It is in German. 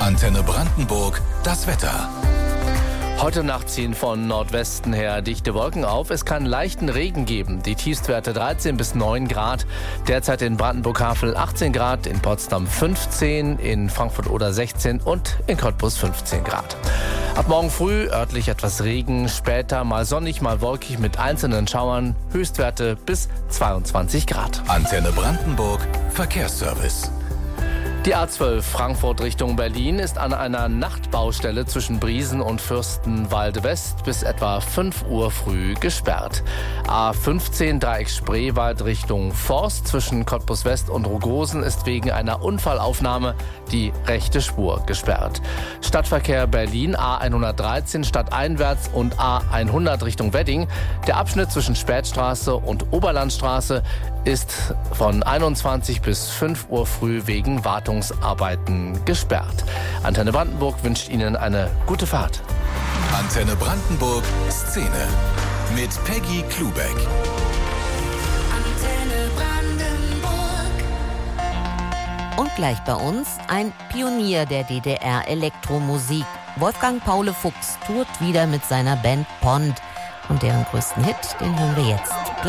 Antenne Brandenburg, das Wetter. Heute Nacht ziehen von Nordwesten her dichte Wolken auf. Es kann leichten Regen geben. Die Tiefstwerte 13 bis 9 Grad. Derzeit in Brandenburg-Havel 18 Grad, in Potsdam 15, in Frankfurt oder 16 und in Cottbus 15 Grad. Ab morgen früh örtlich etwas Regen, später mal sonnig, mal wolkig mit einzelnen Schauern. Höchstwerte bis 22 Grad. Antenne Brandenburg, Verkehrsservice. Die A12 Frankfurt Richtung Berlin ist an einer Nachtbaustelle zwischen Briesen und Fürstenwalde West bis etwa 5 Uhr früh gesperrt. A15 Dreieck Spreewald Richtung Forst zwischen Cottbus West und Rogosen ist wegen einer Unfallaufnahme die rechte Spur gesperrt. Stadtverkehr Berlin A113 stadteinwärts und A100 Richtung Wedding. Der Abschnitt zwischen Spätstraße und Oberlandstraße ist von 21 bis 5 Uhr früh wegen Wartungsarbeiten gesperrt. Antenne Brandenburg wünscht Ihnen eine gute Fahrt. Antenne Brandenburg Szene mit Peggy Klubeck. Antenne Brandenburg. Und gleich bei uns ein Pionier der DDR-Elektromusik. Wolfgang Paule Fuchs tourt wieder mit seiner Band Pond. Und deren größten Hit, den hören wir jetzt.